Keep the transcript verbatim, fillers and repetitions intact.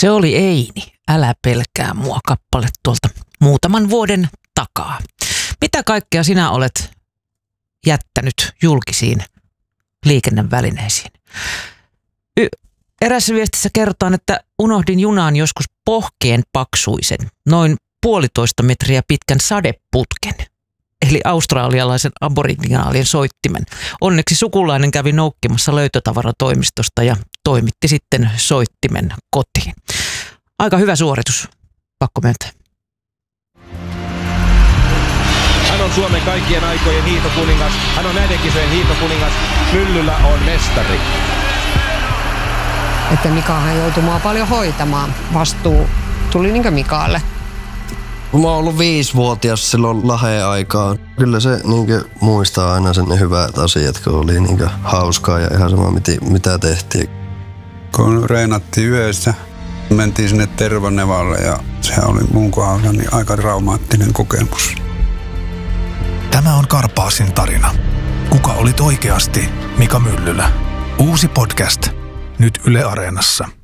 Se oli Eini, älä pelkää mua kappale tuolta muutaman vuoden takaa. Mitä kaikkea sinä olet jättänyt julkisiin liikennevälineisiin? Y- Erässä viestissä kerrotaan, että unohdin junaan joskus pohkeen paksuisen, noin puolitoista metriä pitkän sadeputken, eli australialaisen aboriginaalin soittimen. Onneksi sukulainen kävi noukkimassa löytötavaratoimistosta ja toimitti sitten soittimen kotiin. Aika hyvä suoritus, pakko myöntää. Hän on Suomen kaikkien aikojen hiihtokuningas. Hän on näiden kisojen hiihtokuningas. Myllyllä on mestari. Että Mikahan joutui mua paljon hoitamaan. Vastuu tuli niinkö Mikaalle. Mä oon ollut viisivuotias silloin Laheen aikaan. Kyllä se niinkö muistaa aina sen ne hyvät asiat, kun oli niinkö hauskaa ja ihan sama mitä tehtiin. Kun reenattiin yössä, mentiin sinne Tervanevalle ja se oli mun kohdalla niin aika traumaattinen kokemus. Tämä on Karpaasin tarina. Kuka olit oikeasti Mika Myllylä? Uusi podcast nyt Yle Areenassa.